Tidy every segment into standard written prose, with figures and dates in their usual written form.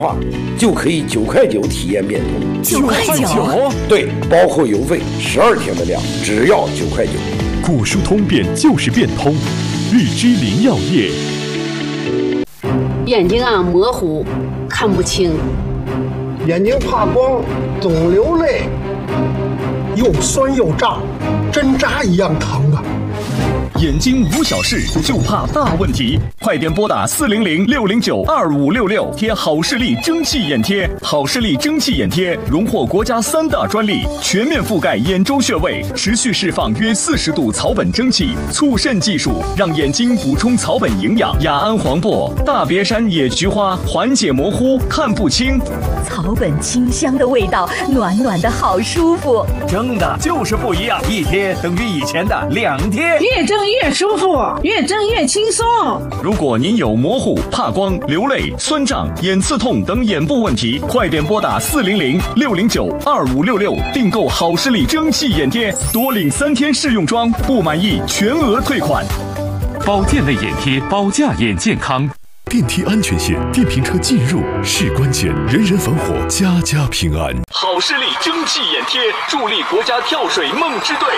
话就可以9块9体验变通。 9块9？ 对，包括邮费，12天的量只要9块9。 古书通便就是变通，日之林药业。 眼睛模糊，看不清； 眼睛怕光，总流泪，又酸又胀，针扎一样疼啊！ 眼睛无小事，就怕大问题。快点拨打400-609-2566，贴好视力蒸汽眼贴。好视力蒸汽眼贴荣获国家3大专利，全面覆盖眼周穴位，持续释放约40度草本蒸汽，促渗技术让眼睛补充草本营养。雅安黄柏、大别山野菊花缓解模糊，看不清。 草本清香的味道，暖暖的好舒服。 蒸的就是不一样，一贴等于以前的2贴。 越蒸越舒服，越蒸越轻松。 如果您有模糊、怕光、流泪、酸胀、眼刺痛等眼部问题，快点拨打400-609-2566，订购好视力蒸汽眼贴，多领3天试用装，不满意全额退款。 保健类眼贴，保驾眼健康。 电梯安全线，电瓶车进入是关键，人人防火，家家平安。好视力蒸汽眼贴，助力国家跳水梦之队。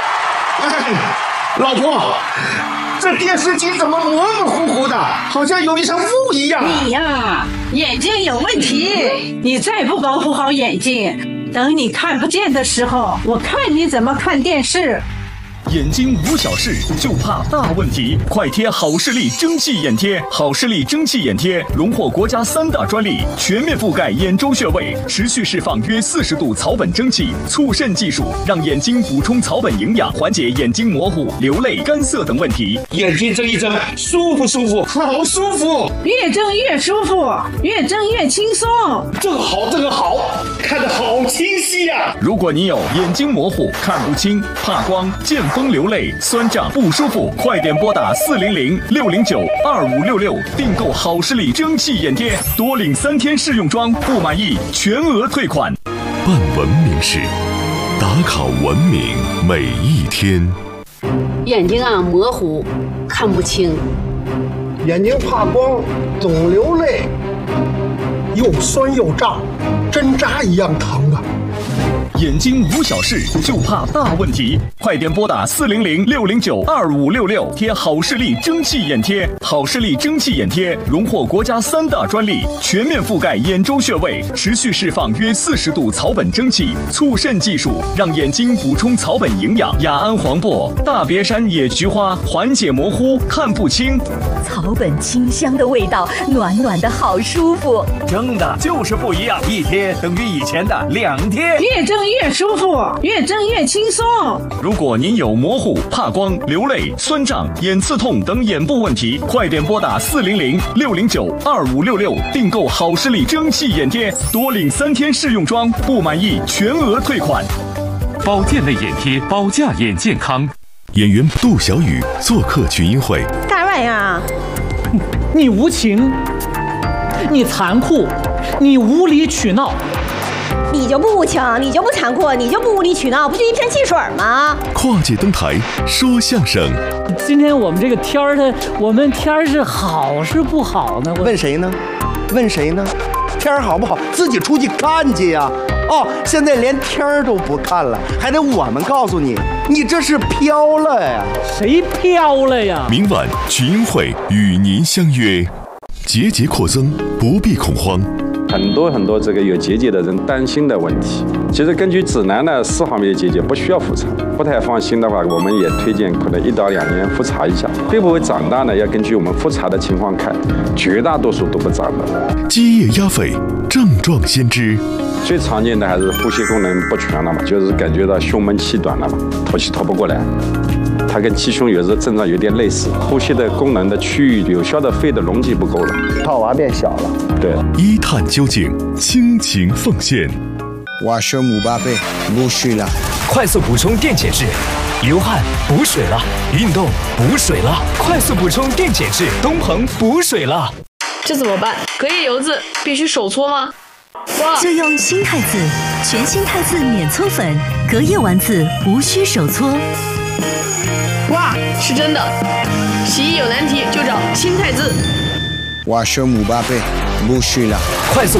老婆，这电视机怎么模模糊糊的，好像有一层雾一样？ 你呀，眼睛有问题，你再不保护好眼睛，等你看不见的时候，我看你怎么看电视。 眼睛无小事，就怕大问题。快贴好视力蒸汽眼贴。好视力蒸汽眼贴荣获国家3大专利，全面覆盖眼周穴位，持续释放约40度草本蒸汽，促渗技术让眼睛补充草本营养，缓解眼睛模糊、流泪、干涩等问题。 眼睛睁一睁，舒不舒服？好舒服！ 越睁越舒服，越睁越轻松。 这个好，看得好清晰呀！ 如果你有眼睛模糊、看不清、怕光、见风流泪、酸胀不舒服，快点拨打400-609-2566，订购好视力蒸汽眼贴，多领3天试用装，不满意全额退款。办文明事，打卡文明每一天。 眼睛模糊，看不清； 眼睛怕光，总流泪，又酸又胀，针扎一样疼啊！ 眼睛无小事，就怕大问题。快点拨打400-609-2566，贴好视力蒸汽眼贴。好视力蒸汽眼贴荣获国家3大专利，全面覆盖眼周穴位，持续释放约40度草本蒸汽，促渗技术让眼睛补充草本营养。雅安黄柏、大别山野菊花缓解模糊，看不清。 草本清香的味道，暖暖的好舒服。 蒸的就是不一样，一贴等于以前的2贴。 越蒸越舒服，越蒸越轻松。 如果您有模糊、怕光、流泪、酸胀、眼刺痛等眼部问题，快点拨打400-609-2566，订购好视力蒸汽眼贴，多领3天试用装，不满意全额退款。 保健类眼贴，保驾眼健康。 演员杜小雨做客群英会。 干嘛呀？ 你无情，你残酷，你无理取闹。 你就不无情，你就不残酷，你就不无理取闹，不就一片汽水吗？ 跨界登台说相声。 今天我们这个天儿，我们天儿是好是不好呢？ 问谁呢？问谁呢？天儿好不好，自己出去看去呀！哦，现在连天儿都不看了，还得我们告诉你，你这是飘了呀！ 谁飘了呀？ 明晚群英会与您相约，节节扩增，不必恐慌。 很多这个有结节的人担心的问题，其实根据指南呢，4方面的结节不需要复查，不太放心的话，我们也推荐可能1到2年复查一下。会不会长大呢？要根据我们复查的情况看，绝大多数都不长的。 积液压肺，症状先知。 最常见的还是呼吸功能不全了嘛，就是感觉到胸闷气短了嘛，透气透不过来。它跟气胸有时候症状有点类似，呼吸的功能的区域，有效的肺的容积不够了， 套娃变小了。 对， 一探究竟，倾情奉献。 我是姆巴佩，补水了。 快速补充电解质，流汗补水了，运动补水了，快速补充电解质，东鹏补水了。 这怎么办？隔夜油渍必须手搓吗？ 就用新汰渍，全新汰渍免搓粉，隔夜丸子无需手搓。 哇，是真的！洗衣有难题就找新汰渍。 我是姆巴佩。 不许了。 快速